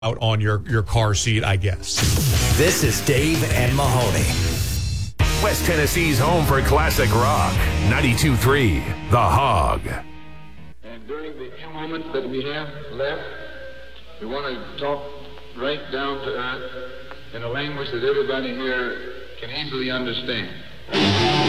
out on your car seat, I guess. This is Dave and Mahoney. West Tennessee's home for classic rock. 92.3 The Hog. And during the few moments that we have left, we want to talk right down to earth in a language that everybody here can easily understand.